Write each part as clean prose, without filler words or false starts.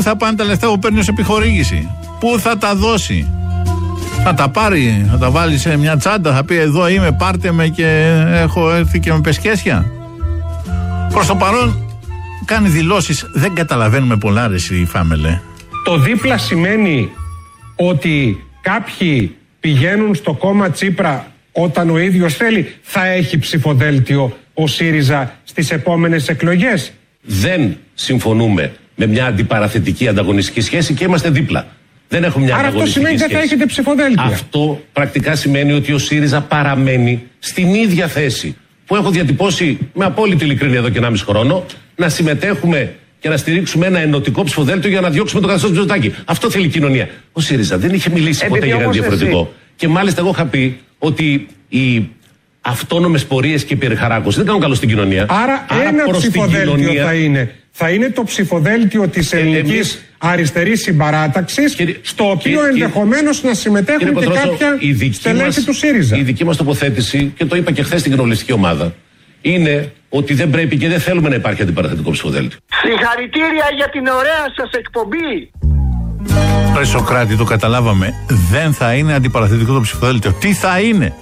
που θα πάνε τα λεφτά που παίρνει ως επιχορήγηση. Πού θα τα δώσει? Θα τα πάρει, θα τα βάλει σε μια τσάντα, θα πει εδώ είμαι, πάρτε με και έχω έρθει και με πεσκέσια. Προς το παρόν κάνει δηλώσεις, δεν καταλαβαίνουμε πολλά ρε εσύ Φάμελε. Το δίπλα σημαίνει ότι κάποιοι πηγαίνουν στο κόμμα Τσίπρα όταν ο ίδιος θέλει. Θα έχει ψηφοδέλτιο ο ΣΥΡΙΖΑ στις επόμενες εκλογές? Δεν συμφωνούμε με μια αντιπαραθετική ανταγωνιστική σχέση και είμαστε δίπλα. Δεν έχουμε μια ανταγωνιστική σχέση. Άρα αυτό σημαίνει ότι δεν θα έχετε ψηφοδέλτια. Αυτό πρακτικά σημαίνει ότι ο ΣΥΡΙΖΑ παραμένει στην ίδια θέση που έχω διατυπώσει με απόλυτη ειλικρίνεια εδώ και 1,5 χρόνο, να συμμετέχουμε και να στηρίξουμε ένα ενωτικό ψηφοδέλτιο για να διώξουμε τον καθεστώς του Μητσοτάκη. Αυτό θέλει η κοινωνία. Ο ΣΥΡΙΖΑ δεν είχε μιλήσει ποτέ για κάτι διαφορετικό. Και μάλιστα εγώ είχα πει ότι οι αυτόνομες πορείες και η περιχαράκωση δεν κάνουν καλό στην κοινωνία. Άρα ένα ψηφοδέλτιο κοινωνία... θα είναι το ψηφοδέλτιο της ελληνικής αριστερής συμπαράταξης, στο οποίο ενδεχομένως να συμμετέχουν και κάποια στελέχη του ΣΥΡΙΖΑ. Η δική μας τοποθέτηση, και το είπα και χθες στην κοινοβουλευτική ομάδα, είναι ότι δεν πρέπει και δεν θέλουμε να υπάρχει αντιπαραθετικό ψηφοδέλτιο. Συγχαρητήρια για την ωραία σας εκπομπή. Ρε Σοκράτη, το καταλάβαμε. Δεν θα είναι αντιπαραθετικό το ψηφοδέλτιο. Τι θα είναι?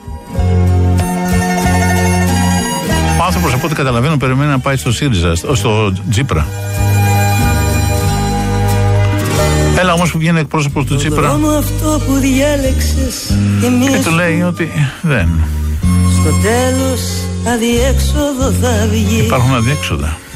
Ο άνθρωπος, από ό,τι καταλαβαίνω, περιμένει να πάει στο ΣΥΡΙΖΑ, στο Τσίπρα. Έλα όμως που βγαίνει εκπρόσωπος του Τσίπρα και του λέει ότι δεν. Στο τέλος αδιέξοδο θα βγει. Υπάρχουν αδιέξοδα.